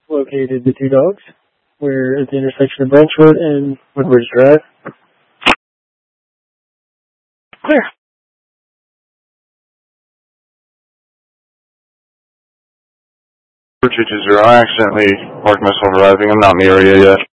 located the two dogs. We're at the intersection of Branch Road and Woodbridge Drive. Clear. I accidentally parked myself arriving. I'm not in the area yet.